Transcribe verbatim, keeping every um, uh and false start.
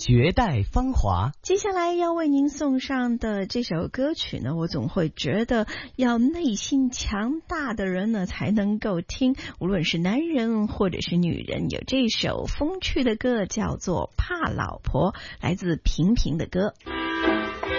绝代芳华。 接下来要为您送上的这首歌曲呢，我总会觉得要内心强大的人呢才能够听，无论是男人或者是女人。有这首风趣的歌叫做《怕老婆》，来自平平的歌。